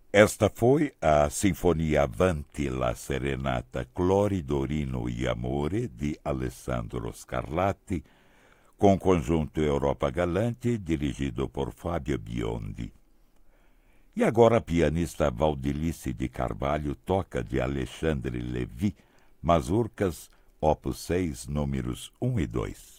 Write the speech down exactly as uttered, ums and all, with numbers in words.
Esta foi a Sinfonia Avanti la Serenata Cloridorino e Amore de Alessandro Scarlatti, com o conjunto Europa Galante, dirigido por Fábio Biondi. E agora a pianista Valdilice de Carvalho toca de Alexandre Levy, Mazurcas, opus seis, números um e dois.